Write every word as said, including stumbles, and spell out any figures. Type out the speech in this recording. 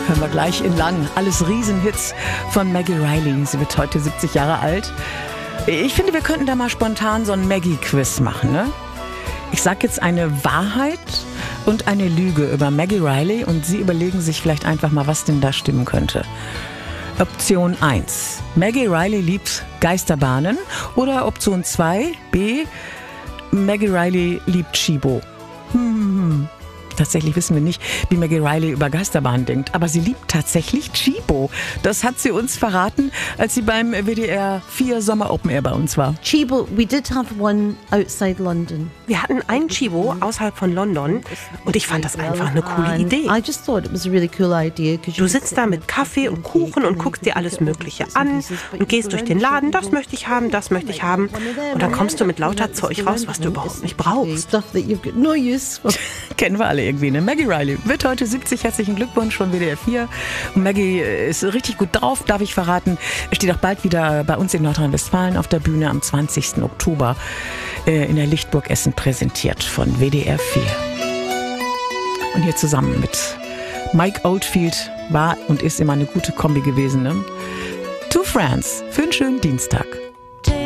Hören wir gleich in lang. Alles Riesenhits von Maggie Reilly. Sie wird heute siebzig Jahre alt. Ich finde, wir könnten da mal spontan so ein Maggie-Quiz machen, ne? Ich sag jetzt eine Wahrheit und eine Lüge über Maggie Reilly und Sie überlegen sich vielleicht einfach mal, was denn da stimmen könnte. Option eins. Maggie Reilly liebt Geisterbahnen. Oder Option zwei. B. Maggie Reilly liebt Chibo. Hm. Tatsächlich wissen wir nicht, wie Maggie Reilly über Geisterbahnen denkt, aber sie liebt tatsächlich Chibo. Das hat sie uns verraten, als sie beim W D R vier Sommer Open Air bei uns war. Chibo, we did have one outside London. Wir hatten einen Chibo außerhalb von London und ich fand das einfach eine coole Idee. I just thought it was a really cool idea. Du sitzt da mit Kaffee und Kuchen und guckst dir alles Mögliche an und gehst durch den Laden, das möchte ich haben, das möchte ich haben. Und dann kommst du mit lauter Zeug raus, was du überhaupt nicht brauchst. Stuff that you've got no use for. Kennen wir alle irgendwie, ne? Maggie Reilly wird heute siebzig. Herzlichen Glückwunsch von W D R vier. Und Maggie ist richtig gut drauf, darf ich verraten. Steht auch bald wieder bei uns in Nordrhein-Westfalen auf der Bühne am zwanzigsten Oktober äh, in der Lichtburg Essen präsentiert von W D R vier. Und hier zusammen mit Mike Oldfield war und ist immer eine gute Kombi gewesen, ne? Two Friends für einen schönen Dienstag.